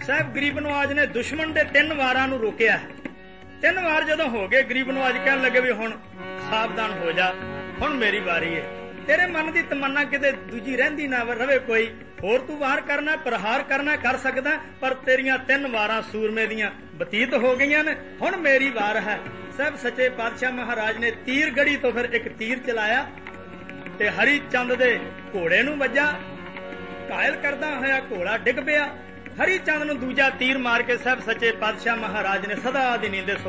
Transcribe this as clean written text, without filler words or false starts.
ਸਾਹਿਬ ਗਰੀਬ ਨਵਾਜ ਨੇ ਦੁਸ਼ਮਣ ਦੇ 3 ਵਾਰਾਂ ਨੂੰ ਰੋਕਿਆ। 3 ਵਾਰ ਜਦੋਂ ਹੋ ਗਏ, ਗਰੀਬ ਨਵਾਜ ਕਹਿਣ ਲੱਗੇ ਵੀ ਹੁਣ ਸਾਵਧਾਨ ਹੋ ਜਾ, ਹੁਣ ਮੇਰੀ ਵਾਰੀ ਹੈ। ਤੇਰੇ ਮਨ ਦੀ ਤਮੰਨਾ ਕਿਤੇ ਦੂਜੀ ਰਹਿੰਦੀ ਨਾ ਰਵੇ ਕੋਈ ਹੋਰ, ਤੂੰ ਵਾਰ ਕਰਨਾ ਪ੍ਰਹਾਰ ਕਰਨਾ ਕਰ ਸਕਦਾ, ਪਰ ਤੇਰੀਆਂ 3 ਵਾਰਾਂ ਸੂਰਮੇ ਦੀਆਂ ਬਤੀਤ ਹੋ ਗਈਆਂ ਨੇ, ਹੁਣ ਮੇਰੀ ਵਾਰ ਹੈ। ਸਾਹਿਬ ਸੱਚੇ ਪਾਤਸ਼ਾਹ ਮਹਾਰਾਜ ਨੇ ਤੀਰ ਗੜੀ ਤੋਂ ਫਿਰ ਇੱਕ ਤੀਰ ਚਲਾਇਆ ਤੇ ਹਰੀ ਚੰਦ ਦੇ ਘੋੜੇ ਨੂੰ ਵੱਜਾ। ਘਾਇਲ ਕਰਦਾ ਹੋਇਆ ਘੋੜਾ ਡਿੱਗ ਪਿਆ। ਹਰੀ ਚੰਦ ਨੂੰ ਦੂਜਾ ਤੀਰ ਮਾਰ ਕੇ ਸਾਹਿਬ ਸੱਚੇ ਪਾਤਸ਼ਾਹ ਮਹਾਰਾਜ ਨੇ ਸਦਾ ਦੀ ਨੀਂਦੇ